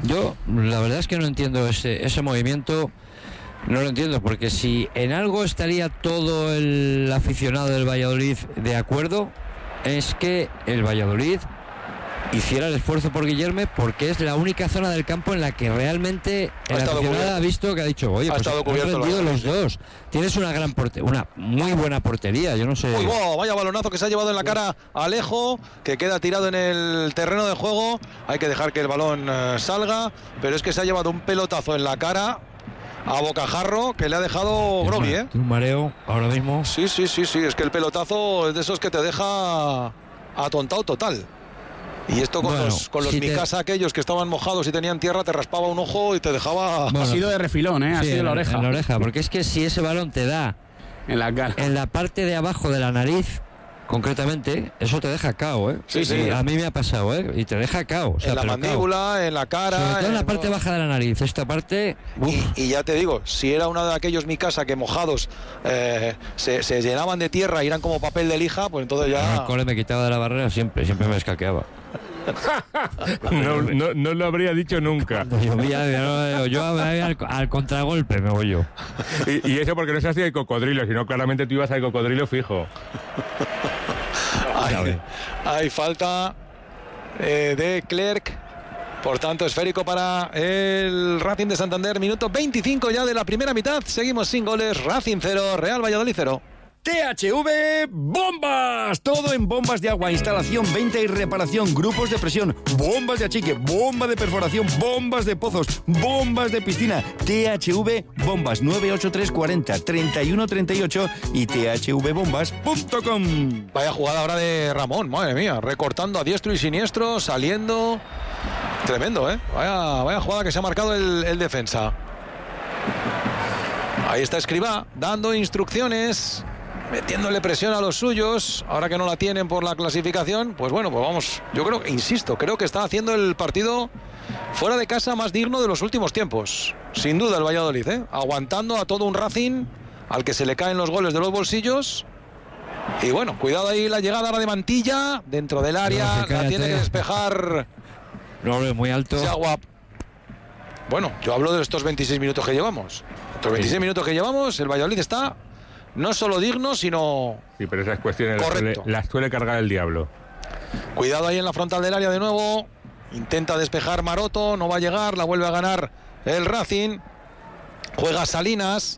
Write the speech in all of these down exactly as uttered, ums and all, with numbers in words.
Yo, la verdad es que no entiendo ese, ese movimiento, no lo entiendo, porque si en algo estaría todo el aficionado del Valladolid de acuerdo, es que el Valladolid hiciera el esfuerzo por Guillerme, porque es la única zona del campo en la que realmente el aficionado ha visto que ha dicho, oye, pues han vendido los dos. Tienes una gran portería, una muy buena portería, yo no sé. Uy, wow, vaya balonazo que se ha llevado en la cara a Alejo, que queda tirado en el terreno de juego. Hay que dejar que el balón uh, salga, pero es que se ha llevado un pelotazo en la cara a bocajarro que le ha dejado groggy, ¿eh? Un mareo ahora mismo. Sí, sí, sí, sí, es que el pelotazo es de esos que te deja atontado total. Y esto con bueno, los, con los si Mikasa te... aquellos que estaban mojados y tenían tierra, te raspaba un ojo y te dejaba... Bueno, ha sido de refilón, ¿eh? Ha sí, sido en la oreja. En la oreja, porque es que si ese balón te da en la cara, en la parte de abajo de la nariz, concretamente, eso te deja cao, ¿eh? Sí, sí. A mí me ha pasado, ¿eh? Y te deja cao. O sea, en la mandíbula, cao. En la cara... Sobre todo en, en la parte baja de la nariz. Esta parte... Y, y ya te digo, si era uno de aquellos Mikasa que mojados eh, se, se llenaban de tierra y eran como papel de lija, pues entonces ya... El cole me quitaba de la barrera siempre, siempre me escaqueaba. no, no, no lo habría dicho nunca. Yo, ya, yo, yo al, al contragolpe me voy yo. Y, y eso porque no se hacía el cocodrilo, sino claramente tú ibas al cocodrilo fijo. Hay, hay falta eh, de Clerc. Por tanto, esférico para el Racing de Santander. Minuto veinticinco ya de la primera mitad. Seguimos sin goles. Racing cero, Real Valladolid cero. T H V Bombas, todo en bombas de agua, instalación, venta y reparación, grupos de presión, bombas de achique, bomba de perforación, bombas de pozos, bombas de piscina. T H V Bombas, nueve ocho tres cuatro cero, treinta y uno treinta y ocho y t h v bombas punto com. Vaya jugada ahora de Ramón, madre mía, recortando a diestro y siniestro, saliendo. Tremendo, ¿eh? Vaya, vaya jugada que se ha marcado el, el defensa. Ahí está Escribá, dando instrucciones, metiéndole presión a los suyos. Ahora que no la tienen por la clasificación, pues bueno, pues vamos. Yo creo, insisto, creo que está haciendo el partido fuera de casa más digno de los últimos tiempos. Sin duda el Valladolid, ¿eh? Aguantando a todo un Racing al que se le caen los goles de los bolsillos. Y bueno, cuidado ahí la llegada ahora de Mantilla dentro del área, no, la tiene que despejar. No, muy alto. Bueno, yo hablo de estos veintiséis minutos que llevamos. Estos veintiséis sí. minutos que llevamos, el Valladolid está no solo digno, sino sí, pero esas cuestiones las suele, las suele cargar el diablo. Cuidado ahí en la frontal del área de nuevo. Intenta despejar Maroto, no va a llegar, la vuelve a ganar el Racing. Juega Salinas.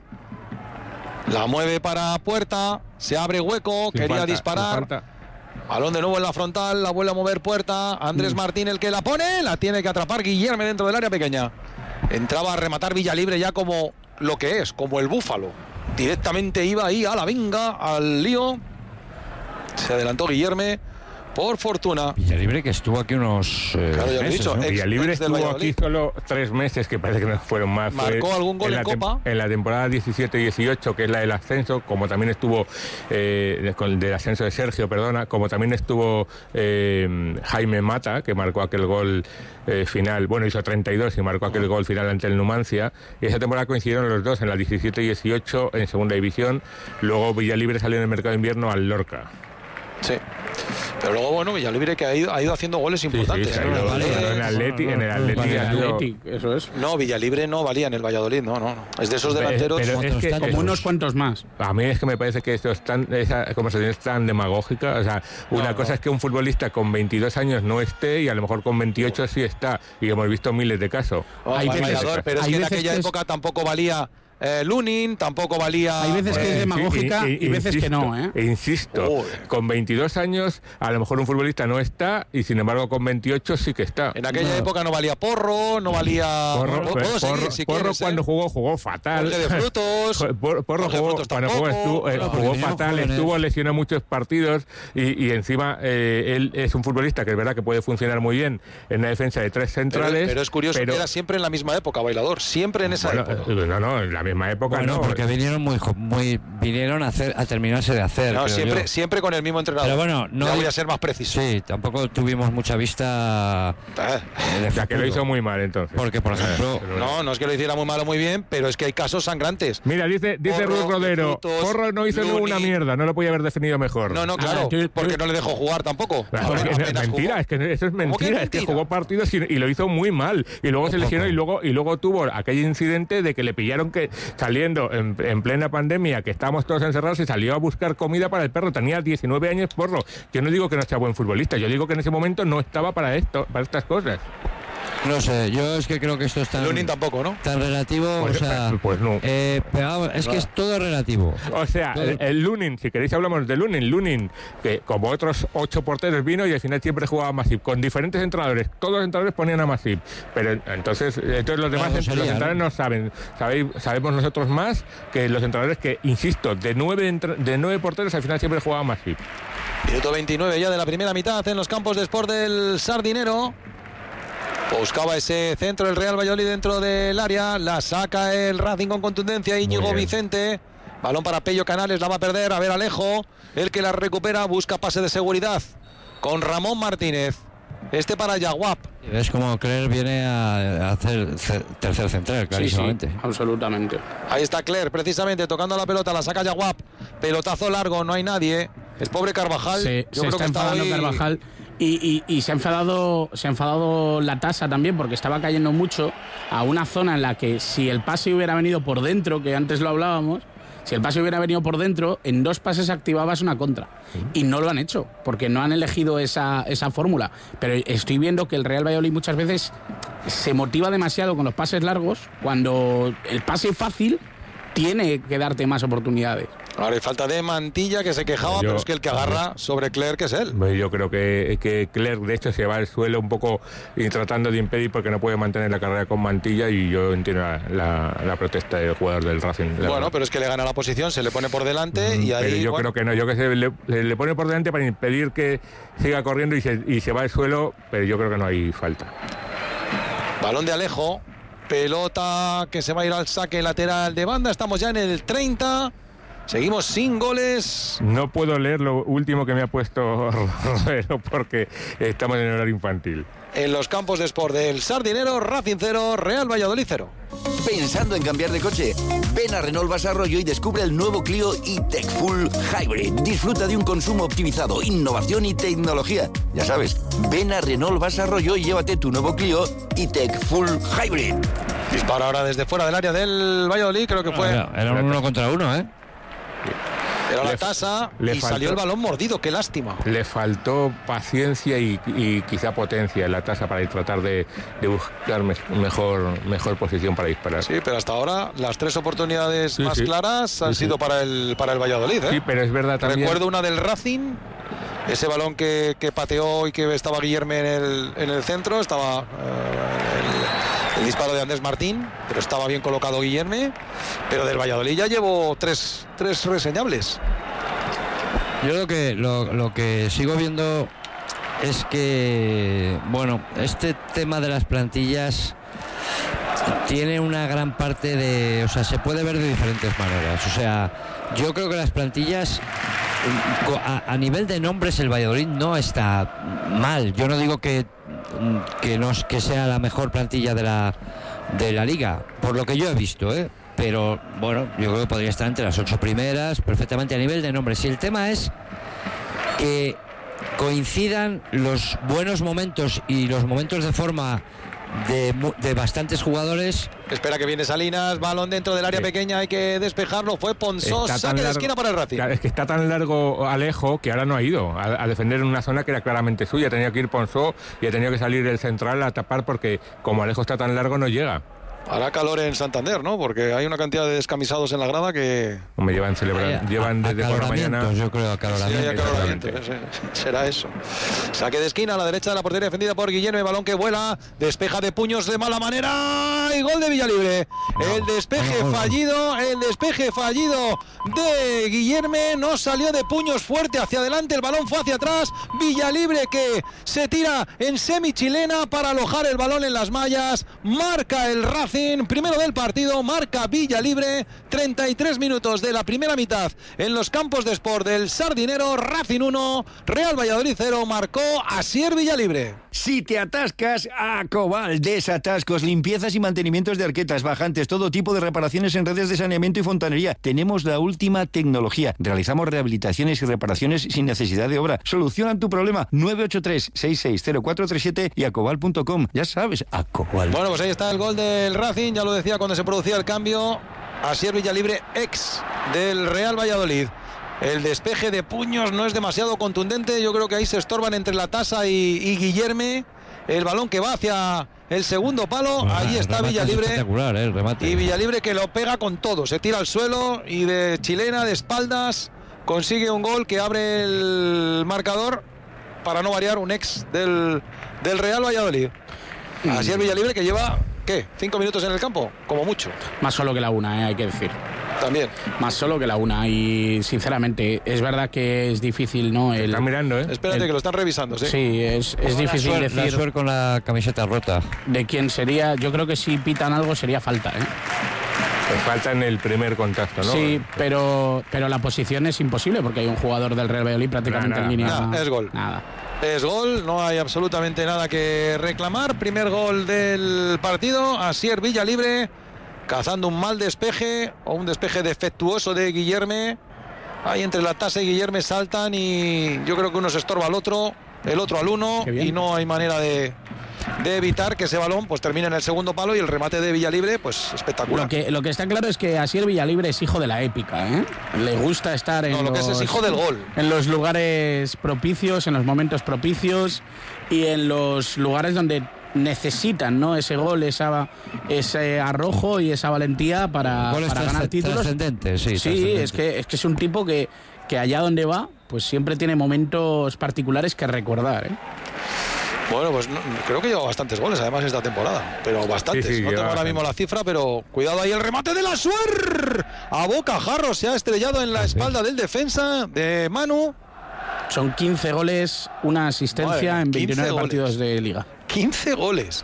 La mueve para Puerta, se abre hueco, sin quería falta, disparar. Balón de nuevo en la frontal, la vuelve a mover Puerta. Andrés mm. Martín el que la pone, la tiene que atrapar Guillermo dentro del área pequeña. Entraba a rematar Villalibre ya como lo que es, como el búfalo. Directamente iba ahí a la venga, al lío. Se adelantó Guillermo. Por fortuna. Villalibre que estuvo aquí unos eh, claro, ya lo he meses, dicho, ¿no? ex, Villalibre ex estuvo aquí solo tres meses, que parece que no fueron más. Marcó Fue algún gol en, en Copa. Tem- en la temporada diecisiete dieciocho, que es la del ascenso, como también estuvo eh, con el del ascenso de Sergio, perdona, como también estuvo eh, Jaime Mata, que marcó aquel gol eh, final, bueno, hizo treinta y dos y marcó aquel gol final ante el Numancia. Y esa temporada coincidieron los dos en la diecisiete dieciocho en segunda división. Luego Villalibre salió en el mercado de invierno al Lorca. Sí. Pero luego, bueno, Villalibre que ha ido, ha ido haciendo goles importantes. Sí, sí, ¿no? ido, vale, en el Atleti, en el Atleti, Atleti, eso es. No, Villalibre no valía en el Valladolid, no, no, no. Es de esos delanteros. Pero, pero es que, como es, unos cuantos más. A mí es que me parece que esto es tan, esa conversación es tan demagógica. O sea, una no, cosa no. es que un futbolista con veintidós años no esté y a lo mejor con veintiocho sí está. Y hemos visto miles de casos. Oh, hay veces, pero es que en aquella época es... tampoco valía. Eh, Lunin tampoco valía. Hay veces que eh, es demagógica y, y, y veces insisto, que no, ¿eh? Insisto, oh. con veintidós años a lo mejor un futbolista no está y sin embargo con veintiocho sí que está. En aquella no. época no valía Porro, no valía. Porro, ¿Puedo porro, seguir, si porro quieres, cuando eh? jugó jugó fatal. Jorge de Frutos. Porro, porro jugó Frutos cuando tampoco, jugó, estuvo, eh, no, jugó fatal, estuvo lesionado muchos partidos y, y encima eh, él es un futbolista que es verdad que puede funcionar muy bien en una defensa de tres centrales. Pero, pero es curioso pero, que era siempre en la misma época, Bailador, siempre en esa bueno, época. No, no, en la misma época bueno, no. Porque vinieron muy, muy vinieron a hacer a terminarse de hacer. No, siempre, siempre con el mismo entrenador. Pero bueno, no ya voy a ser más preciso. Sí, tampoco tuvimos mucha vista. Eh. Ya que lo hizo muy mal entonces. Porque, por ejemplo. Eh, no, no es que lo hiciera muy mal o muy bien, pero es que hay casos sangrantes. Mira, dice, dice Ruiz Rodero, Porro no hizo Luni. una mierda, no lo podía haber definido mejor. No, no, claro, ah, porque no le dejó jugar tampoco. Claro, es, que es mentira, jugó. es que eso es mentira, es, es que jugó partidos y, y lo hizo muy mal. Y luego se lesionó y luego, y luego tuvo aquel incidente de que le pillaron que saliendo en, en plena pandemia, que estábamos todos encerrados, y salió a buscar comida para el perro. Tenía diecinueve años, Porro. Yo no digo que no sea buen futbolista, yo digo que en ese momento no estaba para esto, para estas cosas. No sé, yo es que creo que esto es tan, Lunin tampoco, ¿no? tan relativo, pues, o sea, pues no. Eh, pero vamos, es que es todo relativo. O sea, todo. el, el Lunin, si queréis hablamos de Lunin, Lunin, que como otros ocho porteros vino y al final siempre jugaba a Masip, con diferentes entrenadores, todos los entrenadores ponían a Masip, pero entonces, entonces los demás, no, sería, los entrenadores no, no saben, sabéis, sabemos nosotros más que los entrenadores que, insisto, de nueve, de nueve porteros al final siempre jugaba a Masip. Minuto veintinueve ya de la primera mitad en los campos de Sport del Sardinero. Buscaba ese centro el Real Valladolid dentro del área, la saca el Racing con contundencia, Íñigo Vicente, balón para Pello Canales, la va a perder, a ver Alejo, el que la recupera, busca pase de seguridad con Ramón Martínez, este para Yaguap. Es como Cler viene a hacer tercer central, clarísimamente. Sí, sí, absolutamente. Ahí está Cler, precisamente, tocando la pelota, la saca Yaguap, pelotazo largo, no hay nadie, es pobre Carvajal. Se, Yo se creo está que enfadando está hoy... Carvajal. Y, y, y se ha enfadado se ha enfadado la tasa también, porque estaba cayendo mucho a una zona en la que si el pase hubiera venido por dentro, que antes lo hablábamos, si el pase hubiera venido por dentro, en dos pases activabas una contra. Sí. Y no lo han hecho, porque no han elegido esa, esa fórmula. Pero estoy viendo que el Real Valladolid muchas veces se motiva demasiado con los pases largos, cuando el pase fácil tiene que darte más oportunidades. Ahora hay falta de Mantilla, que se quejaba, yo, pero es que el que agarra sobre Clerc es él. Yo creo que, que Clerc, de hecho, se va al suelo un poco y tratando de impedir porque no puede mantener la carrera con Mantilla, y yo entiendo la, la, la protesta del jugador del Racing. Bueno, verdad. Pero es que le gana la posición, se le pone por delante mm, y ahí... Pero yo bueno. creo que no, yo que se le, le pone por delante para impedir que siga corriendo y se, y se va al suelo, pero yo creo que no hay falta. Balón de Alejo, pelota que se va a ir al saque lateral de banda, estamos ya en el treinta... Seguimos sin goles. No puedo leer lo último que me ha puesto Rodero porque estamos en horario infantil. En los campos de Sport del Sardinero, Racing cero, Real Valladolid cero. ¿Pensando en cambiar de coche? Ven a Renault Basarroyo y descubre el nuevo Clio E-Tech Full Hybrid. Disfruta de un consumo optimizado, innovación y tecnología. Ya sabes, ven a Renault Basarroyo y llévate tu nuevo Clio E-Tech Full Hybrid. Dispara ahora desde fuera del área del Valladolid, creo que fue... Era, era un uno contra uno, ¿eh? Era la tasa y faltó, salió el balón mordido, qué lástima. Le faltó paciencia y, y quizá potencia en la tasa para ir tratar de, de buscar me, mejor, mejor posición para disparar. Sí, pero hasta ahora las tres oportunidades sí, más sí. claras han sí, sido sí. para el para el Valladolid, ¿eh? Sí, pero es verdad también. Recuerdo una del Racing, ese balón que, que pateó y que estaba Guillerme en el, en el centro, estaba... Uh, el, El disparo de Andrés Martín, pero estaba bien colocado Guillerme. Pero del Valladolid ya llevo tres, tres reseñables. Yo lo que, lo, lo que sigo viendo es que, bueno, este tema de las plantillas tiene una gran parte de... O sea, se puede ver de diferentes maneras. O sea, yo creo que las plantillas... A, a nivel de nombres el Valladolid no está mal. Yo no digo que que no que sea la mejor plantilla de la de la liga, por lo que yo he visto, ¿eh? Pero bueno, yo creo que podría estar entre las ocho primeras perfectamente a nivel de nombres. Y el tema es que coincidan los buenos momentos y los momentos de forma de, de bastantes jugadores. Espera que viene Salinas, balón dentro del área sí. pequeña, hay que despejarlo, fue Ponsó, saque de esquina para el Racing. Es que está tan largo Alejo que ahora no ha ido a, a defender en una zona que era claramente suya, tenía que ir Ponsó y ha tenido que salir el central a tapar porque como Alejo está tan largo no llega. Hará calor en Santander, ¿no? Porque hay una cantidad de descamisados en la grada que... Me llevan celebrando, llevan desde por la mañana... Yo creo acaloramiento. Sí, acaloramiento, será eso. Saque de esquina a la derecha de la portería defendida por Guillermo, balón que vuela, despeja de puños de mala manera y gol de Villalibre. No, el despeje no, no, no. fallido, el despeje fallido de Guillermo, no salió de puños fuerte hacia adelante, el balón fue hacia atrás, Villalibre que se tira en semi-chilena para alojar el balón en las mallas, marca el Racing Racing, primero del partido, marca Villalibre, treinta y tres minutos de la primera mitad en los campos de Sport del Sardinero. Racing uno, Real Valladolid cero, marcó Asier Villalibre. Si te atascas, Acobal, desatascos, limpiezas y mantenimientos de arquetas, bajantes, todo tipo de reparaciones en redes de saneamiento y fontanería. Tenemos la última tecnología. Realizamos rehabilitaciones y reparaciones sin necesidad de obra. Solucionan tu problema. nueve ocho tres, seis seis cero cuatro tres siete y acobal punto com. Ya sabes, Acobal. Bueno, pues ahí está el gol del Racing, ya lo decía cuando se producía el cambio. Asier Villalibre, ex del Real Valladolid. El despeje de puños no es demasiado contundente. Yo creo que ahí se estorban entre la tasa y, y Guillerme. El balón que va hacia el segundo palo. Bueno, ahí está Villalibre. Espectacular, ¿eh? El remate. Y Villalibre que lo pega con todo. Se tira al suelo y de chilena, de espaldas, consigue un gol que abre el marcador. Para no variar, un ex del, del Real Valladolid. Así es Villalibre, que lleva, ¿qué? ¿Cinco minutos en el campo? Como mucho. Más solo que la una, ¿eh? Hay que decir. También. Más solo que la una. Y sinceramente, es verdad que es difícil, ¿no? El, están mirando, ¿eh? Espérate, el, que lo están revisando, ¿sí? Sí, es, es difícil suer, decir. La con la camiseta rota. De quién sería. Yo creo que si pitan algo sería falta, ¿eh? Pues falta en el primer contacto, ¿no? Sí, pero, pero la posición es imposible porque hay un jugador del Real Valladolid prácticamente nada, en línea. Nada, es gol. Nada. Es gol, no hay absolutamente nada que reclamar. Primer gol del partido. Asier Villalibre cazando un mal despeje o un despeje defectuoso de Guillerme. Ahí entre la tasa y Guillerme saltan y yo creo que uno se estorba al otro, el otro al uno, y no hay manera de, de evitar que ese balón pues termine en el segundo palo y el remate de Villalibre pues espectacular. Lo que, lo que está claro es que Asier Villalibre es hijo de la épica, ¿eh? Le gusta estar en, no, lo los, que es, es hijo del gol. En los lugares propicios, en los momentos propicios y en los lugares donde necesitan, ¿no? Ese gol, esa, ese arrojo y esa valentía para, para ganar títulos. Trascendente, sí. Sí, es que, es que es un tipo que, que allá donde va, pues siempre tiene momentos particulares que recordar, ¿eh? Bueno, pues no, creo que lleva bastantes goles además esta temporada, pero bastantes. Sí, sí, no tengo ahora bastante. mismo la cifra, pero cuidado ahí el remate de la Suer. A bocajarro se ha estrellado en la espalda del defensa de Manu. Son quince goles, una asistencia Madre, en veintinueve goles. partidos de liga. quince goles.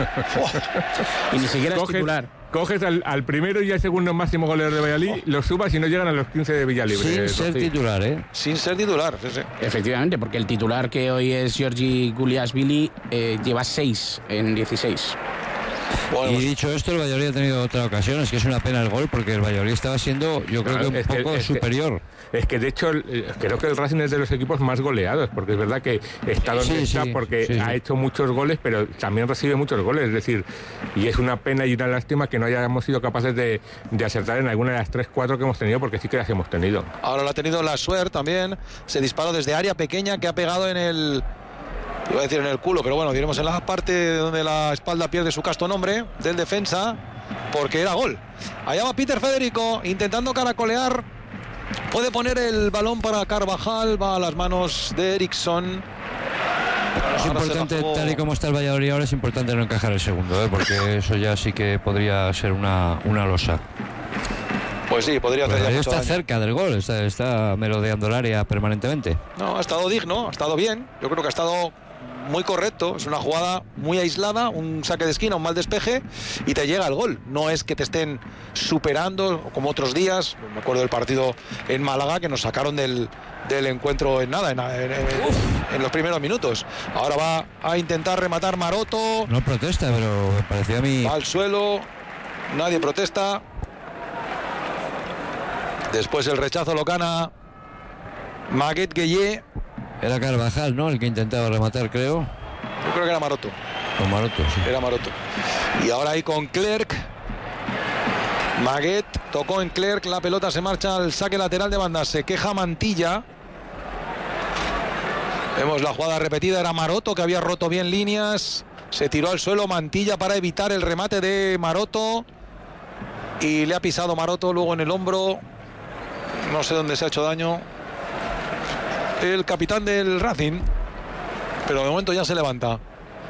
Y ni siquiera es Coges, titular. coges al, al primero y al segundo máximo goleador de Valladolid, los subas y no llegan a los quince de Villalibre. Sin eh, ser Rocío. titular, ¿eh? Sin ser titular, sí, sí. Efectivamente, porque el titular que hoy es Georgi Guliashvili eh, lleva seis en dieciséis. Bueno, Y pues, dicho esto, el Valladolid ha tenido otra ocasión. Es que es una pena el gol porque el Valladolid estaba siendo, yo creo Claro, que un es que- poco es que- superior. Es que de hecho el- creo que el Racing es de los equipos más goleados, porque es verdad que está donde Sí, está sí, porque sí, sí. ha hecho muchos goles, pero también recibe muchos goles, es decir, y es una pena y una lástima que no hayamos sido capaces de, de acertar en alguna de las tres, cuatro que hemos tenido, porque sí que las hemos tenido. ahora lo ha tenido la Suer también. Se disparó desde área pequeña que ha pegado en el... Iba a decir en el culo, pero bueno, diremos en la parte donde la espalda pierde su casto nombre del defensa, porque era gol. Allá va Peter Federico intentando caracolear. Puede poner el balón para Carvajal, va a las manos de Eriksson. Es Ahora se importante, la jugó- tal y como está el Valladolid ahora, es importante no encajar el segundo, ¿eh? Porque eso ya sí que podría ser una, una losa. Pues sí, podría El hacer ya Valladolid mucho está daño. cerca del gol, está, está merodeando el área permanentemente. No, ha estado digno, ha estado bien. Yo creo que ha estado muy correcto. Es una jugada muy aislada, un saque de esquina, un mal despeje y te llega el gol. No es que te estén superando como otros días. Me acuerdo del partido en Málaga que nos sacaron del, del encuentro en nada, en, en- en- en los primeros minutos. Ahora va a intentar rematar Maroto. No protesta, pero me pareció a mí... Va al suelo, nadie protesta. Después el rechazo lo gana Maguet Gueye. Era Carvajal, ¿no? El que intentaba rematar, creo. Yo creo que era Maroto. Con Maroto, sí. Era Maroto. Y ahora ahí con Clerc. Maguet tocó en Clerc, la pelota se marcha al saque lateral de banda. Se queja Mantilla. Vemos la jugada repetida, era Maroto que había roto bien líneas. Se tiró al suelo Mantilla para evitar el remate de Maroto. Y le ha pisado Maroto luego en el hombro. No sé dónde se ha hecho daño el capitán del Racing, pero de momento ya se levanta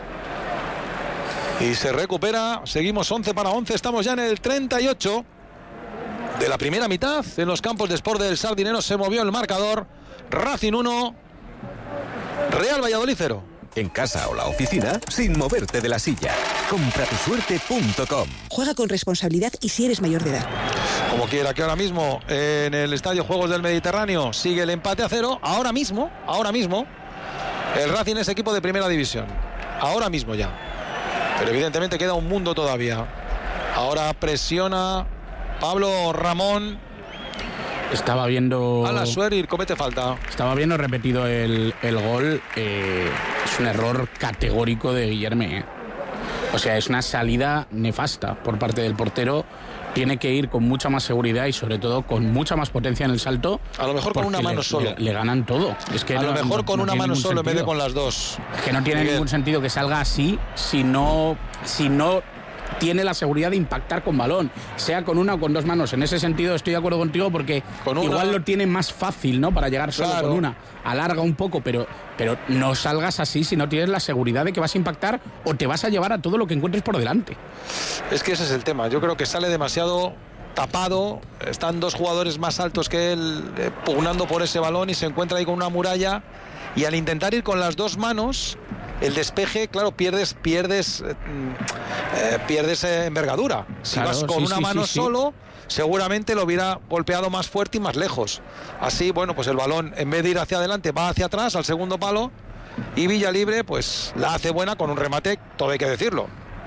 y se recupera. Seguimos once para once, estamos ya en el treinta y ocho de la primera mitad. En los campos de Sport del Sardinero se movió el marcador. Racing uno, Real Valladolid cero. en casa o la oficina, sin moverte de la silla. compra tu suerte punto com. Juega con responsabilidad y si eres mayor de edad. Como quiera, que ahora mismo en el Estadio Juegos del Mediterráneo sigue el empate a cero. Ahora mismo, ahora mismo, el Racing es equipo de primera división. Ahora mismo ya. Pero evidentemente queda un mundo todavía. Ahora presiona Pablo Ramón. Estaba viendo... A la Suer y comete falta. Estaba viendo repetido el, el gol. Eh, es un error categórico de Guillerme. ¿eh? O sea, es una salida nefasta por parte del portero. Tiene que ir con mucha más seguridad y sobre todo con mucha más potencia en el salto. A lo mejor con una mano le, solo. Le, le ganan todo. Es que a no, lo mejor no, con no una mano solo sentido. en vez de con las dos. Es que no tiene Miguel. ningún sentido que salga así si no, si no tiene la seguridad de impactar con balón, sea con una o con dos manos. En ese sentido estoy de acuerdo contigo porque con una... igual lo tiene más fácil, ¿no? Para llegar solo claro. con una. Alarga un poco, pero, pero no salgas así si no tienes la seguridad de que vas a impactar o te vas a llevar a todo lo que encuentres por delante. Es que ese es el tema. Yo creo que sale demasiado tapado. Están dos jugadores más altos que él eh, pugnando por ese balón y se encuentra ahí con una muralla. Y al intentar ir con las dos manos, el despeje, claro, pierdes pierdes eh, eh, pierdes eh, envergadura. Si claro, vas con sí, una sí, mano sí, sí. solo, seguramente lo hubiera golpeado más fuerte y más lejos. Así, bueno, pues el balón, en vez de ir hacia adelante, va hacia atrás, al segundo palo. Y Villalibre, pues la hace buena con un remate, todo hay que decirlo.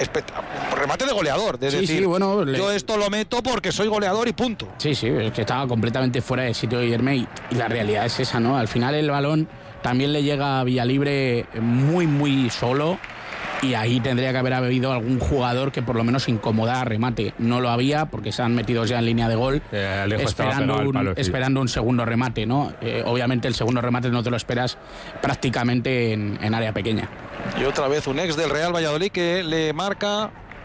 Remate de goleador, de sí, decir, sí, bueno, le... yo esto lo meto porque soy goleador y punto. Sí, sí, es que estaba completamente fuera de sitio de Guillerme y, y la realidad es esa, ¿no? Al final el balón también le llega a Villalibre muy, muy solo y ahí tendría que haber habido algún jugador que por lo menos incomodara remate. No lo había porque se han metido ya en línea de gol eh, esperando, un, palo, sí. esperando un segundo remate, ¿no? Eh, obviamente el segundo remate no te lo esperas prácticamente en, en área pequeña. Y otra vez un ex del Real Valladolid que le marca.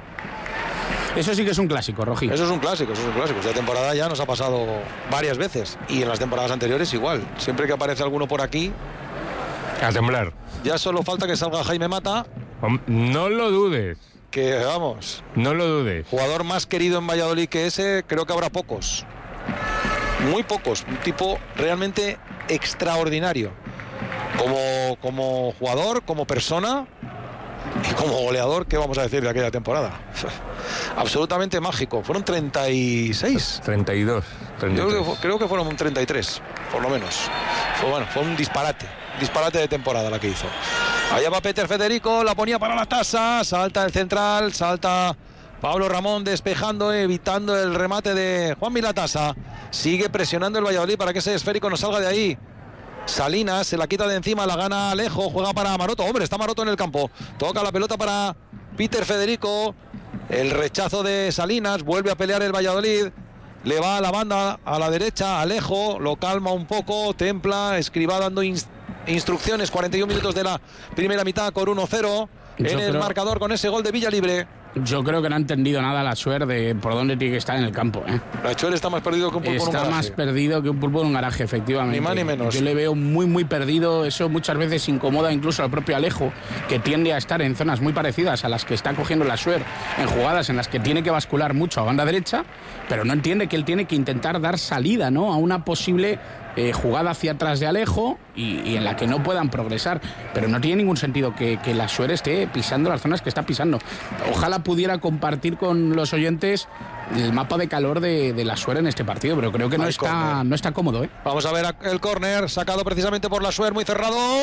Eso sí que es un clásico, Rojí. Eso es un clásico, eso es un clásico. Esta temporada ya nos ha pasado varias veces y en las temporadas anteriores igual. Siempre que aparece alguno por aquí, a temblar. Ya solo falta que salga Jaime Mata. No lo dudes. Que vamos. No lo dudes. Jugador más querido en Valladolid que ese, creo que habrá pocos. Muy pocos. Un tipo realmente extraordinario. Como, como jugador, como persona y como goleador, ¿qué vamos a decir de aquella temporada? Absolutamente mágico. Fueron treinta y seis. treinta y dos. treinta y tres. Yo creo, creo que fueron treinta y tres, por lo menos. Fue, bueno, fue un disparate. Disparate de temporada la que hizo. Allá va Peter Federico, la ponía para la tasa. Salta el central, salta Pablo Ramón despejando, evitando el remate de Juan Milatasa. Sigue presionando el Valladolid para que ese esférico no salga de ahí. Salinas se la quita de encima, la gana Alejo, juega para Maroto. Hombre, está Maroto en el campo. Toca la pelota para Peter Federico. El rechazo de Salinas, vuelve a pelear el Valladolid. Le va a la banda, a la derecha, Alejo, lo calma un poco, templa, Escribá dando inst- instrucciones. cuarenta y un minutos de la primera mitad con uno cero en el creo... marcador con ese gol de Villalibre. Yo creo que no ha entendido nada la Suer de por dónde tiene que estar en el campo. ¿eh? La Suer está más perdido que un pulpo en un garaje. Está más perdido que un pulpo en un garaje, efectivamente. Ni más ni menos. Yo le veo muy, muy perdido. Eso muchas veces incomoda incluso al propio Alejo, que tiende a estar en zonas muy parecidas a las que está cogiendo la Suer, en jugadas en las que tiene que bascular mucho a banda derecha, pero no entiende que él tiene que intentar dar salida, ¿no?, a una posible Eh, jugada hacia atrás de Alejo y, y en la que no puedan progresar, pero no tiene ningún sentido que, que la Suer esté pisando las zonas que está pisando. Ojalá pudiera compartir con los oyentes el mapa de calor de, de la Suer en este partido, pero creo que no Hay está, córner. no está cómodo. ¿eh? Vamos a ver el córner sacado precisamente por la Suer, muy cerrado. ¡Gol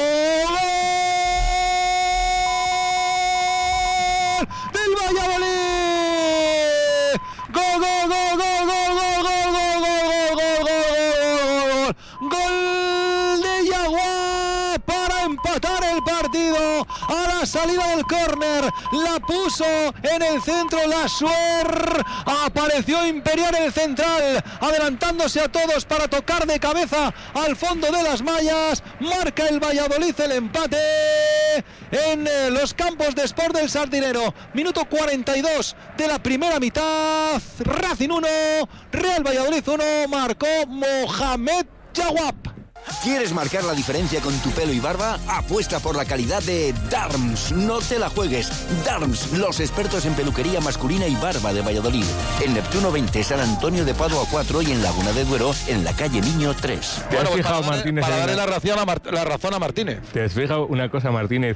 del Valladolid! ¡Gol, gol, gol, gol, gol, gol, gol, gol, gol, gol, gol! ¡Gol de Yaguá para empatar el partido! A la salida del córner la puso en el centro la Suer. Apareció Imperial el central, adelantándose a todos para tocar de cabeza al fondo de las mallas. Marca el Valladolid el empate en los campos de Sport del Sardinero. Minuto cuarenta y dos de la primera mitad. Racing uno, Real Valladolid uno. Marcó Mohamed Jawab. ¿Quieres marcar la diferencia con tu pelo y barba? Apuesta por la calidad de Darms. No te la juegues. Darms, los expertos en peluquería masculina y barba de Valladolid. En Neptuno veinte, San Antonio de Padua cuatro y en Laguna de Duero, en la calle Niño tres. ¿Te has Bueno, pues fijado, para, Martínez? para en darle una... la razón, a Mar- la razón a Martínez. ¿Te has fijado una cosa, Martínez?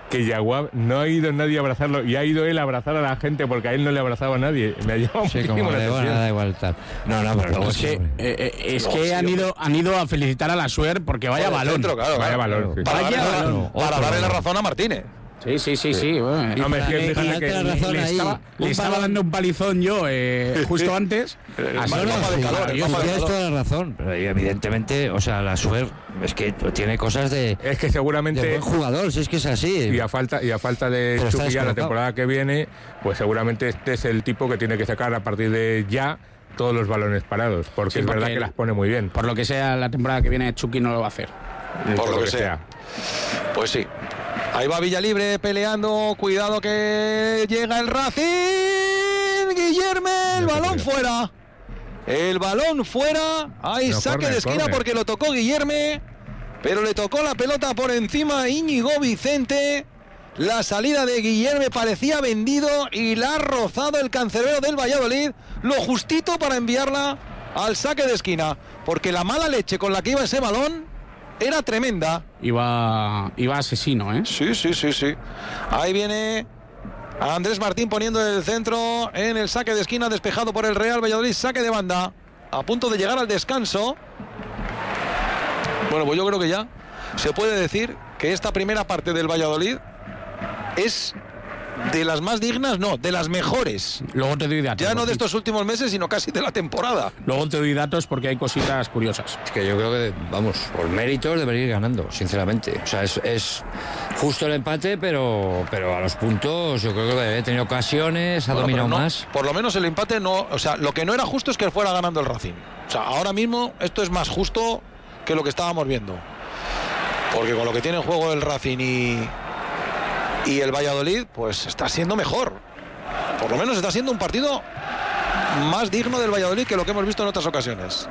que Yaguab no ha ido nadie a abrazarlo y ha ido él a abrazar a la gente porque a él no le abrazaba a nadie. Me ha llamado Sí, muchísimo como la de, bueno, atención. da igual tal. No, no, pero luego Es que, sí, eh, eh, es No, que sí, han, hombre. ido, han ido a felicitar a la Suer porque vaya Por el balón. centro, claro, Vaya claro. balón, sí. Para, Vaya darle, balón. para Otro darle la balón. razón a Martínez. Sí, sí, sí, sí. Bueno, No, hombre, es que Y- y fíjate date que la le, razón le ahí. estaba, le Un estaba balón- dando un palizón yo eh, justo antes. El Así mapa que- de calor, el Sí, mapa de tienes calor. toda la razón, pero evidentemente, o sea, la Suer es que tiene cosas de, Es que de seguramente... buen jugador, si es que es así. Y a falta, y a falta de Pero está Chucky ya la descolocado. temporada que viene, pues seguramente este es el tipo que tiene que sacar a partir de ya todos los balones parados, porque Sí, es porque verdad que el- las pone muy bien. Por lo que sea, la temporada que viene Chucky no lo va a hacer. Por lo que sea. Pues sí. Ahí va Villalibre peleando. Cuidado que llega el Racing. Guillermo, el No se balón puede. fuera. El balón fuera. Hay No, saque córner, de esquina córner. porque lo tocó Guillermo. Pero le tocó la pelota por encima a Íñigo Vicente. La salida de Guillermo parecía vendido y la ha rozado el cancerbero del Valladolid. Lo justito para enviarla al saque de esquina. Porque la mala leche con la que iba ese balón era tremenda. Iba, iba asesino, ¿eh? Sí, sí, sí, sí. Ahí viene Andrés Martín poniendo el centro en el saque de esquina despejado por el Real Valladolid. Saque de banda. A punto de llegar al descanso. Bueno, pues yo creo que ya se puede decir que esta primera parte del Valladolid es de las más dignas, no, de las mejores. Luego te doy datos. Ya no de Rocío. estos últimos meses, sino casi de la temporada. Luego te doy datos porque hay cositas curiosas. Es que yo creo que, vamos, por méritos debería ir ganando, sinceramente. O sea, es, es justo el empate, pero, pero a los puntos yo creo que ha tenido ocasiones, ha Bueno, dominado pero no, más. por lo menos el empate no, o sea, lo que no era justo es que fuera ganando el Racing. O sea, ahora mismo esto es más justo que lo que estábamos viendo. Porque con lo que tiene en juego el Racing y, y el Valladolid, pues está siendo mejor. Por lo menos está siendo un partido más digno del Valladolid que lo que hemos visto en otras ocasiones.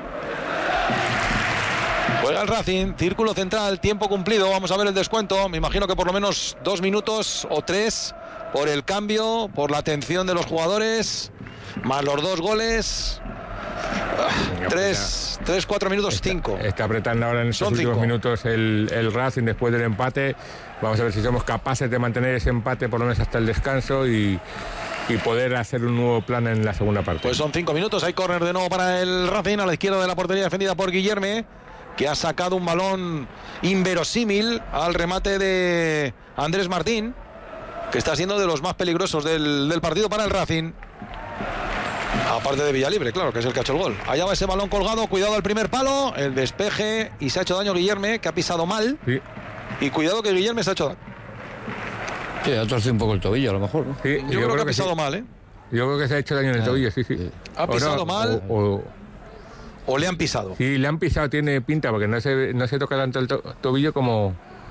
Juega el Racing, círculo central, tiempo cumplido. Vamos a ver el descuento. Me imagino que por lo menos dos minutos o tres por el cambio, por la atención de los jugadores, más los dos goles. Ah, tres, tres, cuatro minutos, cinco. Está apretando ahora en estos Son últimos cinco. minutos el, el Racing después del empate. Vamos a ver si somos capaces de mantener ese empate por lo menos hasta el descanso y, y poder hacer un nuevo plan en la segunda parte. Pues son cinco minutos. Hay córner de nuevo para el Racing a la izquierda de la portería defendida por Guillermo, que ha sacado un balón inverosímil al remate de Andrés Martín, que está siendo de los más peligrosos del, del partido para el Racing. Aparte de Villalibre, claro, que es el que ha hecho el gol. Allá va ese balón colgado, cuidado al primer palo, el despeje y se ha hecho daño Guillermo, que ha pisado mal. Sí, Y cuidado que Guillermo se ha hecho daño. Sí, ha torcido un poco el tobillo, a lo mejor, ¿no? sí, Yo, creo, que ha pisado sí. mal, ¿eh? Yo creo que se ha hecho daño en el tobillo, sí, sí. Ha O pisado mal. O, o- O le han pisado. sí, le han pisado, tiene pinta, porque no se, no se toca tanto el to- tobillo como...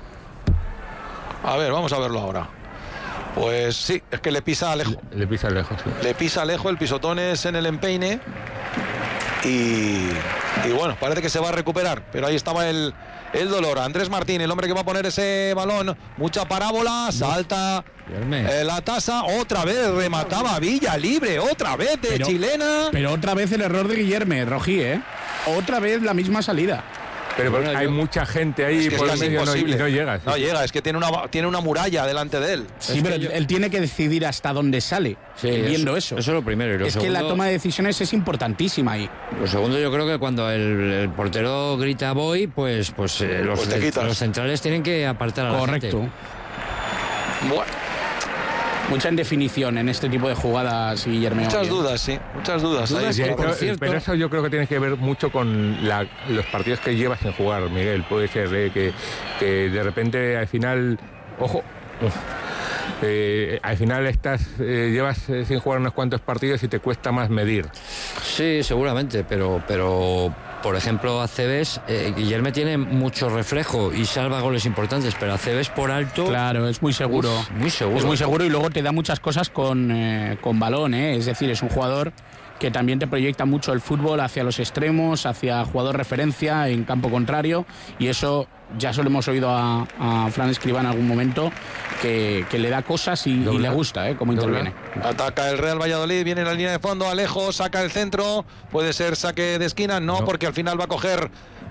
A ver, vamos a verlo ahora. Pues sí, es que le pisa a Alejo. Le pisa lejos. Sí. Le pisa Alejo, el pisotón es en el empeine. Y, y bueno, parece que se va a recuperar. Pero ahí estaba el, el dolor. Andrés Martín, el hombre que va a poner ese balón. Mucha parábola, salta Guillermo. eh, la tasa. Otra vez remataba Villalibre, otra vez de Pero- chilena. Pero otra vez el error de Guillermo, Rojí, ¿eh? Otra vez la misma salida. Pero Bueno, hay yo- mucha gente ahí Es que es por el casi medio no- y imposible. no llega. sí. No llega, es que tiene una, tiene una muralla delante de él. Sí, pero él, él tiene que decidir hasta dónde sale, Sí, viendo eso. Eso es lo primero. Y lo es segundo, que la toma de decisiones es importantísima ahí. Lo segundo, yo creo que cuando el, el portero grita voy, pues, pues, eh, los, Pues te de- quitas. los centrales tienen que apartar a la Correcto. gente. Bueno, Mucha indefinición en este tipo de jugadas, Guillermo. muchas dudas, sí, muchas dudas. ahí. Dudas Sí, que, por pero, cierto- pero eso yo creo que tiene que ver mucho con la- los partidos que llevas sin jugar, Miguel. Puede ser eh, que, que de repente al final, ojo, uf, eh, al final estás eh, llevas eh, sin jugar unos cuantos partidos y te cuesta más medir. Sí, seguramente, pero, pero por ejemplo, Aceves, eh, Guillermo tiene mucho reflejo y salva goles importantes, pero Aceves por alto, Claro, es muy seguro. uf, muy seguro. Es muy seguro y luego te da muchas cosas con, eh, con balón, ¿eh? Es decir, es un jugador que también te proyecta mucho el fútbol hacia los extremos, hacia jugador referencia en campo contrario, y eso ya se lo hemos oído a, a Fran Escribá en algún momento, que, que le da cosas y, y le gusta, ¿eh? Cómo interviene. Ataca el Real Valladolid, viene en la línea de fondo, Alejo, saca el centro, puede ser saque de esquina, no, No. porque al final va a coger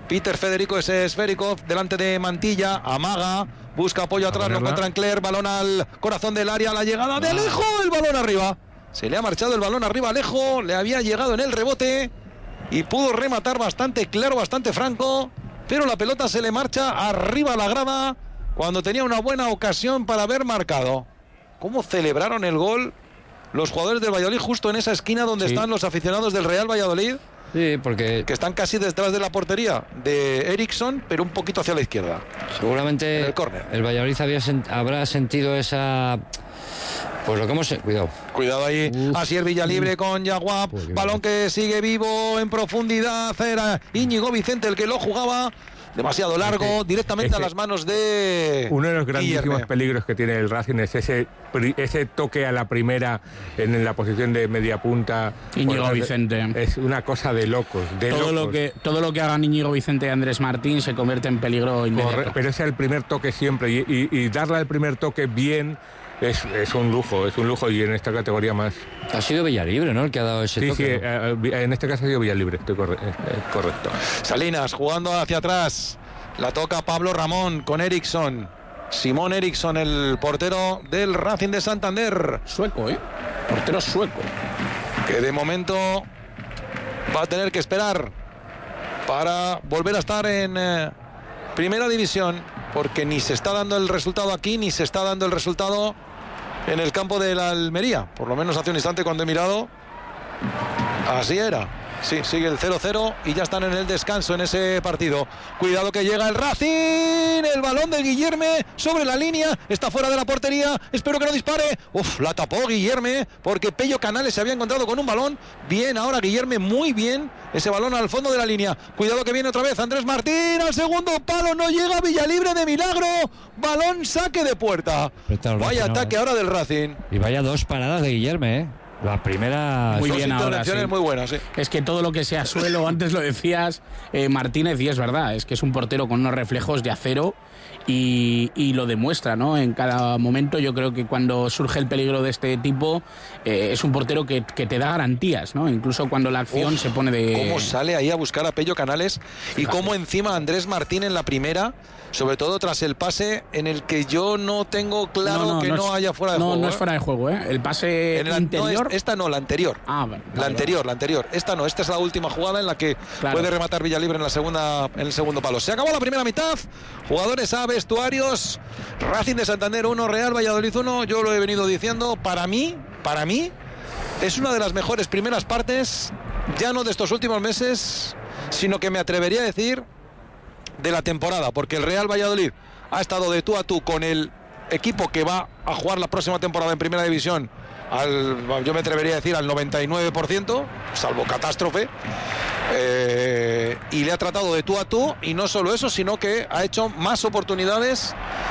Peter Federico, ese es Sverikov, delante de Mantilla, amaga, busca apoyo atrás, no encuentra Encler, balón al corazón del área, la llegada de Alejo, el balón arriba. Se le ha marchado el balón arriba a Alejo, le había llegado en el rebote y pudo rematar bastante claro, bastante franco, pero la pelota se le marcha arriba a la grada cuando tenía una buena ocasión para haber marcado. ¿Cómo celebraron el gol los jugadores del Valladolid justo en esa esquina donde sí. están los aficionados del Real Valladolid? Sí, porque... que están casi detrás de la portería de Eriksson, pero un poquito hacia la izquierda. Seguramente el córner. El Valladolid había sent... habrá sentido esa... Pues lo que hemos... Cuidado. Cuidado ahí. Uf. Asier Villalibre Uf. con Yaguap. Pues balón que sigue vivo en profundidad. Era Íñigo Vicente el que lo jugaba. Demasiado largo, ese, directamente ese, a las manos de... Uno de los grandísimos Guillerme. peligros que tiene el Racing es ese, ese toque a la primera en, en la posición de media punta. Íñigo Vicente. Es una cosa de locos, de todo locos. Lo que, todo lo que hagan Íñigo Vicente y Andrés Martín se convierte en peligro inmediato. Corre, pero ese es el primer toque siempre y, y, y darle el primer toque bien... Es, es un lujo, es un lujo y en esta categoría más. Ha sido Villalibre, ¿no? El que ha dado ese sí, toque. Sí, sí, en este caso ha sido Villalibre, estoy corre, es correcto. Salinas jugando hacia atrás. La toca Pablo Ramón con Eriksson. Simón Eriksson, el portero del Racing de Santander. Sueco, ¿eh? Portero sueco. Que de momento va a tener que esperar para volver a estar en eh, primera división, porque ni se está dando el resultado aquí, ni se está dando el resultado en el campo de la Almería. Por lo menos hace un instante cuando he mirado, así era. Sí, sigue el cero cero y ya están en el descanso en ese partido. Cuidado que llega el Racing. El balón de Guillerme sobre la línea. Está fuera de la portería. Espero que no dispare. Uf, la tapó Guillerme porque Pello Canales se había encontrado con un balón. Bien, ahora Guillerme, muy bien. Ese balón al fondo de la línea. Cuidado que viene otra vez Andrés Martín. Al segundo palo no llega Villalibre de milagro. Balón saque de puerta. Vaya ataque ahora del Racing. Y vaya dos paradas de Guillerme, ¿eh? La primera... Muy bien ahora, sí. Muy buena, sí. Es que todo lo que sea suelo, antes lo decías, eh, Martínez, y es verdad, es que es un portero con unos reflejos de acero y, y lo demuestra, ¿no? En cada momento yo creo que cuando surge el peligro de este tipo, eh, es un portero que, que te da garantías, ¿no? Incluso cuando la acción Uf, se pone de... Cómo sale ahí a buscar a Pello Canales. Fíjate. Y cómo encima Andrés Martín en la primera... Sobre todo tras el pase en el que yo no tengo claro no, no, que no, no es, haya fuera de no, juego. No, no ¿eh? es fuera de juego, ¿eh? El pase en la, interior... No, es, esta no, la anterior. Ah, vale. La anterior, vale. la anterior. Esta no, esta es la última jugada en la que claro. puede rematar Villalibre en la segunda, en el segundo palo. Se acabó la primera mitad. Jugadores A, vestuarios. Racing de Santander uno, Real Valladolid uno. Yo lo he venido diciendo. Para mí, para mí, es una de las mejores primeras partes, ya no de estos últimos meses, sino que me atrevería a decir de la temporada, porque el Real Valladolid ha estado de tú a tú con el equipo que va a jugar la próxima temporada en primera división, al, yo me atrevería a decir al noventa y nueve por ciento, salvo catástrofe, eh, y le ha tratado de tú a tú, y no solo eso, sino que ha hecho más oportunidades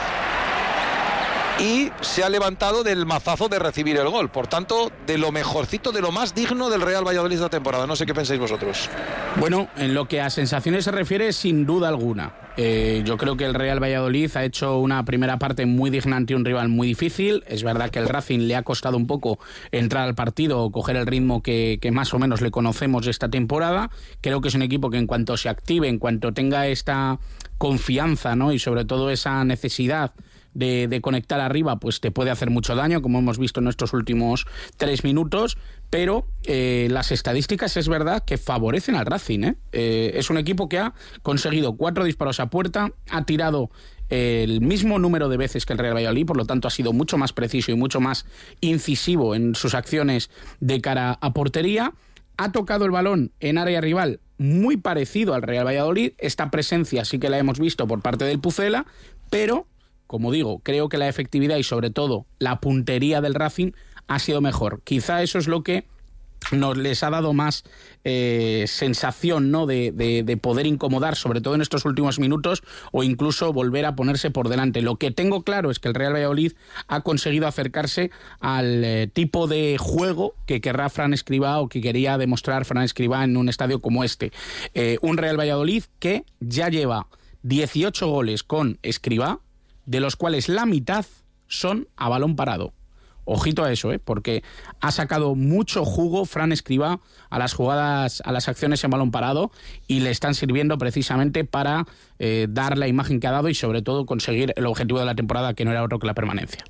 y se ha levantado del mazazo de recibir el gol. Por tanto, de lo mejorcito, de lo más digno del Real Valladolid esta temporada. No sé qué pensáis vosotros. Bueno, en lo que a sensaciones se refiere, sin duda alguna. Eh, yo creo que el Real Valladolid ha hecho una primera parte muy digna ante un rival muy difícil. Es verdad que el Racing le ha costado un poco entrar al partido o coger el ritmo que, que más o menos le conocemos de esta temporada. Creo que es un equipo que en cuanto se active, en cuanto tenga esta confianza, ¿no? Y sobre todo esa necesidad De, de conectar arriba, pues te puede hacer mucho daño, como hemos visto en estos últimos tres minutos, pero eh, las estadísticas es verdad que favorecen al Racing, ¿eh? Eh, es un equipo que ha conseguido cuatro disparos a puerta, ha tirado el mismo número de veces que el Real Valladolid, por lo tanto ha sido mucho más preciso y mucho más incisivo en sus acciones de cara a portería, ha tocado el balón en área rival muy parecido al Real Valladolid, esta presencia sí que la hemos visto por parte del Pucela, pero... Como digo, creo que la efectividad y sobre todo la puntería del Racing ha sido mejor. Quizá eso es lo que nos les ha dado más eh, sensación, ¿no? de, de, de poder incomodar, sobre todo en estos últimos minutos, o incluso volver a ponerse por delante. Lo que tengo claro es que el Real Valladolid ha conseguido acercarse al eh, tipo de juego que querrá Fran Escribá o que quería demostrar Fran Escribá en un estadio como este. Eh, un Real Valladolid que ya lleva dieciocho goles con Escribá, de los cuales la mitad son a balón parado. ojito a eso, ¿eh? Porque ha sacado mucho jugo Fran Escribá a las jugadas, a las acciones en balón parado, y le están sirviendo precisamente para eh, dar la imagen que ha dado y sobre todo conseguir el objetivo de la temporada, que no era otro que la permanencia.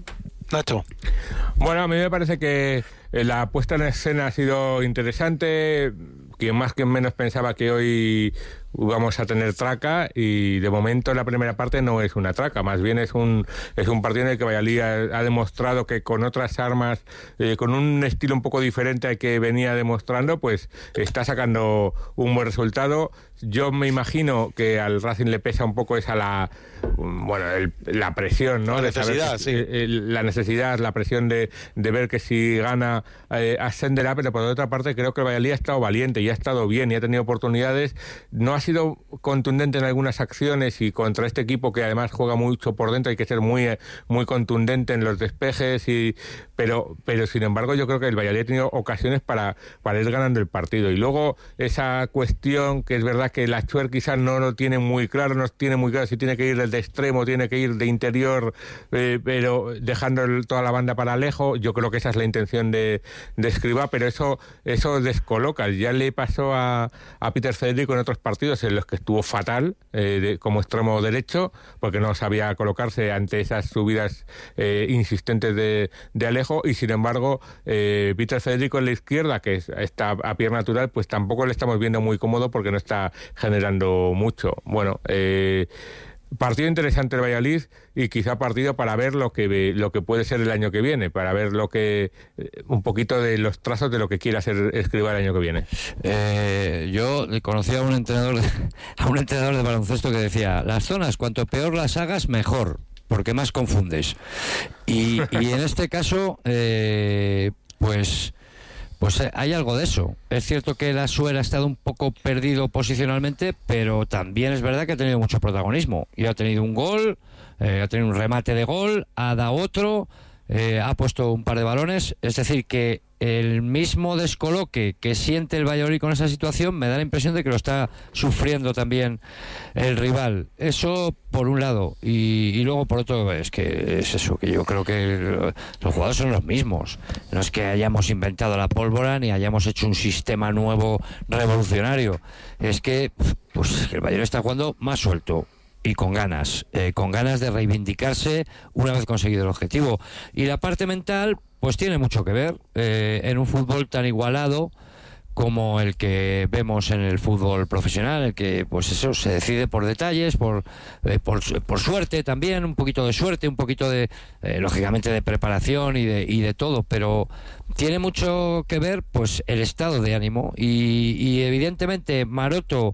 Nacho. Bueno, a mí me parece que la puesta en escena ha sido interesante. Quien más, quien menos pensaba que hoy vamos a tener traca, y de momento la primera parte no es una traca, más bien es un es un partido en el que Valladolid ha, ha demostrado que con otras armas, eh, con un estilo un poco diferente al que venía demostrando, pues está sacando un buen resultado. Yo me imagino que al Racing le pesa un poco esa la bueno el, la presión, ¿no? La necesidad, de saber, sí. el, la necesidad, la presión de, de ver que si gana eh, ascenderá, pero por otra parte creo que el Valladolid ha estado valiente y ha estado bien y ha tenido oportunidades. No ha sido contundente en algunas acciones, y contra este equipo que además juega mucho por dentro hay que ser muy muy contundente en los despejes, y pero pero sin embargo yo creo que el Valladolid ha tenido ocasiones para, para ir ganando el partido. Y luego esa cuestión que es verdad que la Chuer quizás no lo tiene muy claro, no tiene muy claro si tiene que ir de extremo, tiene que ir de interior, eh, pero dejando el, toda la banda para Alejo. Yo creo que esa es la intención de, de Escribá, pero eso eso descoloca. Ya le pasó a, a Peter Federico en otros partidos en los que estuvo fatal eh, de, como extremo derecho, porque no sabía colocarse ante esas subidas eh, insistentes de, de Alejo, y sin embargo eh, Peter Federico en la izquierda, que es, está a pie natural, pues tampoco le estamos viendo muy cómodo porque no está generando mucho. Bueno, eh, partido interesante el Valladolid, y quizá partido para ver lo que lo que puede ser el año que viene, para ver lo que un poquito de los trazos de lo que quiere hacer Escribá el año que viene. Eh, yo conocí a un entrenador de, a un entrenador de baloncesto que decía: las zonas, cuanto peor las hagas, mejor, porque más confundes. Y, y en este caso, eh, pues Pues hay algo de eso. Es cierto que la Suer ha estado un poco perdido posicionalmente, pero también es verdad que ha tenido mucho protagonismo. Y ha tenido un gol, eh, ha tenido un remate de gol, ha dado otro, eh, ha puesto un par de balones. Es decir, que el mismo descoloque que siente el Valladolid con esa situación me da la impresión de que lo está sufriendo también el rival. Eso por un lado, y, y luego por otro es que es eso, que yo creo que los jugadores son los mismos. No es que hayamos inventado la pólvora ni hayamos hecho un sistema nuevo revolucionario. Es que pues el Valladolid está jugando más suelto y con ganas, eh, con ganas de reivindicarse una vez conseguido el objetivo. Y la parte mental pues tiene mucho que ver eh, en un fútbol tan igualado como el que vemos en el fútbol profesional, el que pues eso se decide por detalles, por eh, por, por suerte también, un poquito de suerte, un poquito de eh, lógicamente de preparación y de y de todo, pero tiene mucho que ver pues el estado de ánimo, y, y evidentemente Maroto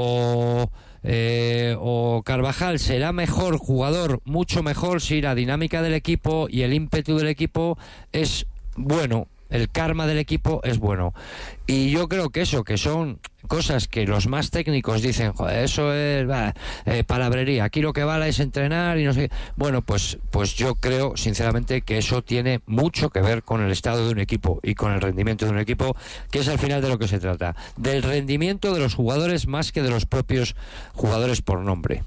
o Eh, o Carvajal será mejor jugador, mucho mejor, si la dinámica del equipo y el ímpetu del equipo es bueno, el karma del equipo es bueno. Y yo creo que eso, que son cosas que los más técnicos dicen, joder, eso es bah, eh, palabrería, aquí lo que vale es entrenar y no sé. Bueno, pues, pues yo creo sinceramente que eso tiene mucho que ver con el estado de un equipo y con el rendimiento de un equipo, que es al final de lo que se trata, del rendimiento de los jugadores más que de los propios jugadores por nombre.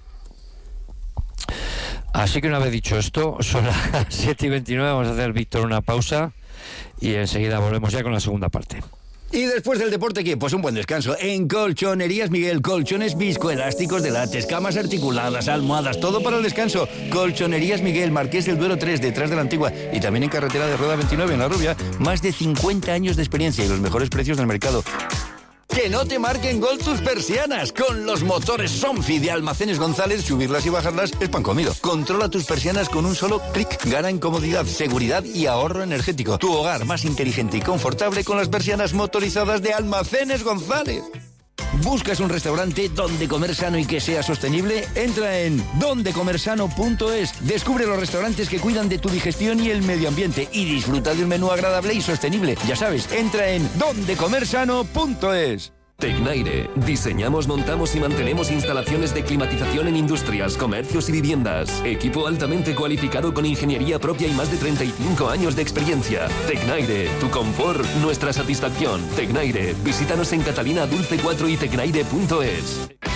Así que una vez dicho esto, son las siete y veintinueve, vamos a hacer, Víctor, una pausa y enseguida volvemos ya con la segunda parte. Y después del deporte, ¿qué? Pues un buen descanso. En Colchonerías Miguel, colchones viscoelásticos de látex, camas articuladas, almohadas, todo para el descanso. Colchonerías Miguel, Marqués del Duero tres, detrás de la Antigua. Y también en carretera de Rueda veintinueve, en La Rubia. Más de cincuenta años de experiencia y los mejores precios del mercado. Que no te marquen gol tus persianas. Con los motores Somfi de Almacenes González, subirlas y bajarlas es pan comido. Controla tus persianas con un solo clic. Gana en comodidad, seguridad y ahorro energético. Tu hogar más inteligente y confortable con las persianas motorizadas de Almacenes González. ¿Buscas un restaurante donde comer sano y que sea sostenible? Entra en donde comer sano punto es. Descubre los restaurantes que cuidan de tu digestión y el medio ambiente y disfruta de un menú agradable y sostenible. Ya sabes, entra en donde comer sano punto es. Tecnaire. Diseñamos, montamos y mantenemos instalaciones de climatización en industrias, comercios y viviendas. Equipo altamente cualificado con ingeniería propia y más de treinta y cinco años de experiencia. Tecnaire. Tu confort, nuestra satisfacción. Tecnaire. Visítanos en Catalina Dulce cuatro y tecnaire punto es.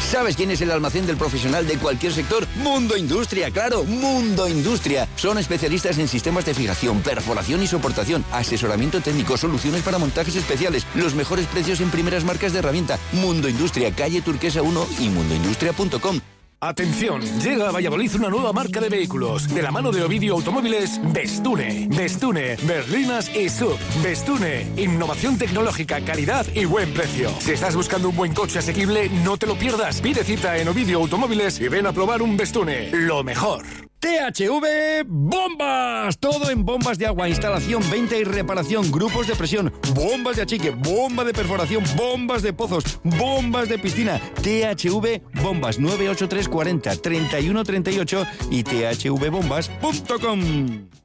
¿Sabes quién es el almacén del profesional de cualquier sector? Mundo Industria, claro, Mundo Industria. Son especialistas en sistemas de fijación, perforación y soportación, asesoramiento técnico, soluciones para montajes especiales, los mejores precios en primeras marcas de herramienta. Mundo Industria, calle Turquesa uno y mundo industria punto com. Atención, llega a Valladolid una nueva marca de vehículos. De la mano de Ovidio Automóviles, Bestune. Bestune, berlinas y sub. Bestune, innovación tecnológica, calidad y buen precio. Si estás buscando un buen coche asequible, no te lo pierdas. Pide cita en Ovidio Automóviles y ven a probar un Bestune. Lo mejor. T H V Bombas, todo en bombas de agua, instalación, venta y reparación, grupos de presión, bombas de achique, bomba de perforación, bombas de pozos, bombas de piscina. T H V Bombas, nueve ocho tres cuarenta, treinta y uno treinta y ocho y t h v bombas punto com.